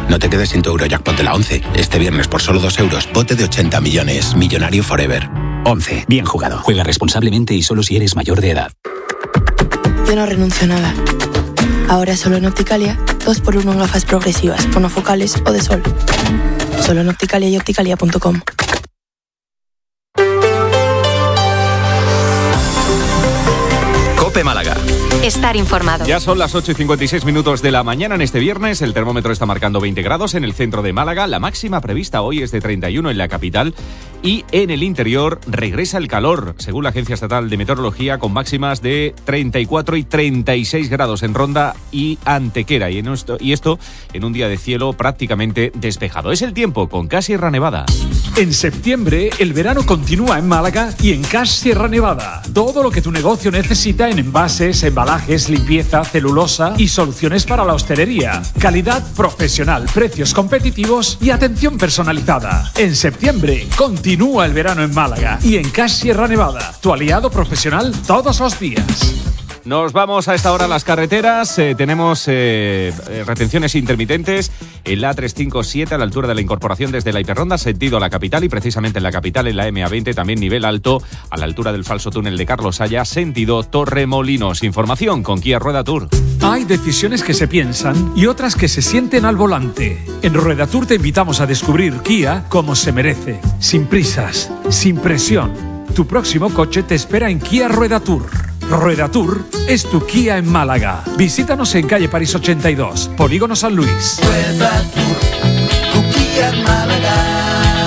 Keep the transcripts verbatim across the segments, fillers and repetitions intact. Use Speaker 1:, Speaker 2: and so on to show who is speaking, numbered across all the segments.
Speaker 1: No te quedes sin tu Eurojackpot de la once. Este viernes por solo dos euros, bote de ochenta millones. Millonario forever.
Speaker 2: once. Bien jugado. Juega responsablemente y solo si eres mayor de edad.
Speaker 3: Yo no renuncio a nada. Ahora solo en Opticalia, dos por uno en gafas progresivas, monofocales o de sol. Solo en Opticalia y opticalia punto com.
Speaker 4: COPE Málaga.
Speaker 5: Estar informado.
Speaker 6: Ya son las ocho y cincuenta y seis minutos de la mañana en este viernes. El termómetro está marcando veinte grados en el centro de Málaga. La máxima prevista hoy es de treinta y uno en la capital. Y en el interior regresa el calor, según la Agencia Estatal de Meteorología, con máximas de treinta y cuatro y treinta y seis grados en Ronda y Antequera. Y, en esto, y esto en un día de cielo prácticamente despejado. Es el tiempo con Cash Sierra Nevada.
Speaker 7: En septiembre, el verano continúa en Málaga y en Cash Sierra Nevada. Todo lo que tu negocio necesita en envases, embalajes, limpieza, celulosa y soluciones para la hostelería. Calidad profesional, precios competitivos y atención personalizada. En septiembre, continúa el verano en Málaga y en Cash Sierra Nevada, tu aliado profesional todos los días.
Speaker 6: Nos vamos a esta hora a las carreteras. Eh, tenemos eh, retenciones intermitentes en la A trescientos cincuenta y siete a la altura de la incorporación desde la Hiperronda, sentido a la capital, y precisamente en la capital, en la eme a veinte, también nivel alto a la altura del falso túnel de Carlos Haya, sentido Torremolinos. Información con Kia Rueda Tour.
Speaker 7: Hay decisiones que se piensan y otras que se sienten al volante. En Rueda Tour te invitamos a descubrir Kia como se merece, sin prisas, sin presión. Tu próximo coche te espera en Kia Rueda Tour. Rueda Tour es tu Kia en Málaga. Visítanos en calle París ochenta y dos, Polígono San Luis.
Speaker 8: Rueda Tour, tu Kia en Málaga.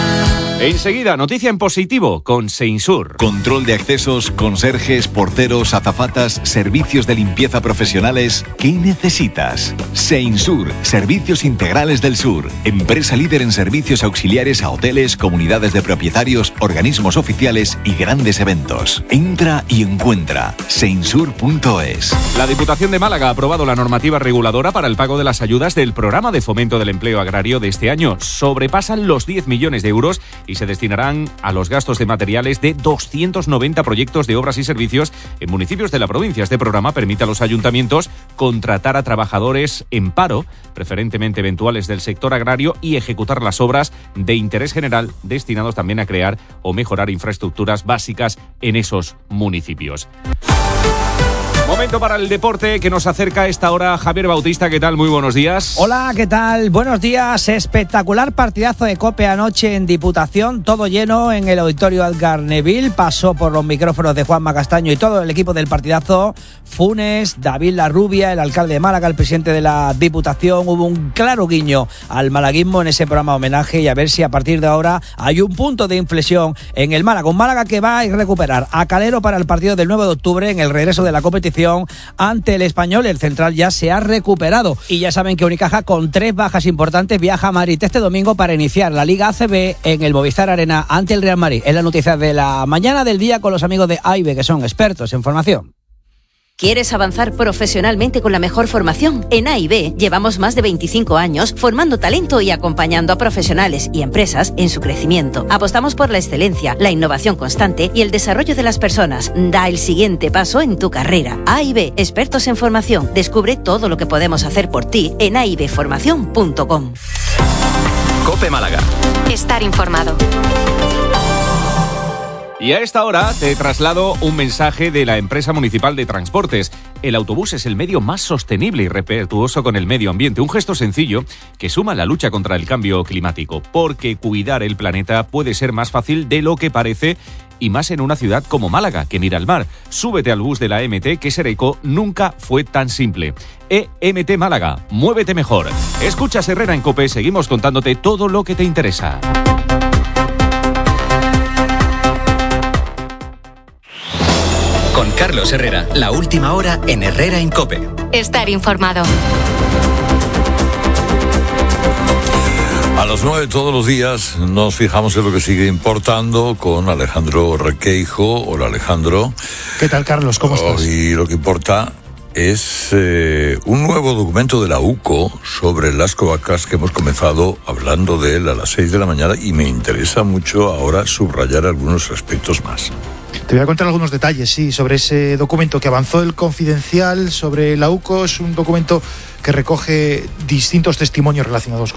Speaker 6: Enseguida, noticia en positivo con Seinsur.
Speaker 9: Control de accesos, conserjes, porteros, azafatas, servicios de limpieza profesionales. ¿Qué necesitas? Seinsur, Servicios Integrales del Sur. Empresa líder en servicios auxiliares a hoteles, comunidades de propietarios, organismos oficiales y grandes eventos. Entra y encuentra seinsur punto es.
Speaker 6: La Diputación de Málaga ha aprobado la normativa reguladora para el pago de las ayudas del Programa de Fomento del Empleo Agrario de este año. Sobrepasan los diez millones de euros y se destinarán a los gastos de materiales de doscientos noventa proyectos de obras y servicios en municipios de la provincia. Este programa permite a los ayuntamientos contratar a trabajadores en paro, preferentemente eventuales del sector agrario, y ejecutar las obras de interés general destinados también a crear o mejorar infraestructuras básicas en esos municipios. Momento para el deporte que nos acerca a esta hora Javier Bautista. ¿Qué tal? Muy buenos días.
Speaker 10: Hola, ¿qué tal? Buenos días. Espectacular partidazo de COPE anoche en Diputación, todo lleno en el auditorio Edgar Neville. Pasó por los micrófonos de Juanma Castaño y todo el equipo del partidazo. Funes, David Larrubia, el alcalde de Málaga, el presidente de la Diputación. Hubo un claro guiño al malaguismo en ese programa de homenaje, y a ver si a partir de ahora hay un punto de inflexión en el Málaga. Un Málaga que va a recuperar a Calero para el partido del nueve de octubre en el regreso de la competición ante el Español. El central ya se ha recuperado y ya saben que Unicaja, con tres bajas importantes, viaja a Madrid este domingo para iniciar la Liga A C B en el Movistar Arena ante el Real Madrid. Es la noticia de la mañana del día con los amigos de A I B, que son expertos en formación.
Speaker 5: ¿Quieres avanzar profesionalmente con la mejor formación? En A I B llevamos más de veinticinco años formando talento y acompañando a profesionales y empresas en su crecimiento. Apostamos por la excelencia, la innovación constante y el desarrollo de las personas. Da el siguiente paso en tu carrera. A I B, expertos en formación. Descubre todo lo que podemos hacer por ti en a i b formación punto com.
Speaker 4: COPE Málaga.
Speaker 5: Estar informado.
Speaker 6: Y a esta hora te traslado un mensaje de la empresa municipal de transportes. El autobús es el medio más sostenible y respetuoso con el medio ambiente. Un gesto sencillo que suma la lucha contra el cambio climático. Porque cuidar el planeta puede ser más fácil de lo que parece, y más en una ciudad como Málaga, que mira al mar. Súbete al bus de la E M T, que ser eco nunca fue tan simple. E M T Málaga, muévete mejor. Escuchas Herrera en COPE, seguimos contándote todo lo que te interesa.
Speaker 4: Con Carlos Herrera, la última hora en Herrera en COPE.
Speaker 5: Estar informado.
Speaker 11: A las nueve todos los días nos fijamos en lo que sigue importando con Alejandro Requeijo. Hola, Alejandro.
Speaker 12: ¿Qué tal, Carlos? ¿Cómo estás?
Speaker 11: Y lo que importa es eh, un nuevo documento de la U C O sobre las cloacas, que hemos comenzado hablando de él a las seis de la mañana, y me interesa mucho ahora subrayar algunos aspectos más.
Speaker 12: Te voy a contar algunos detalles, sí, sobre ese documento que avanzó el Confidencial sobre la U C O. Es un documento que recoge distintos testimonios relacionados con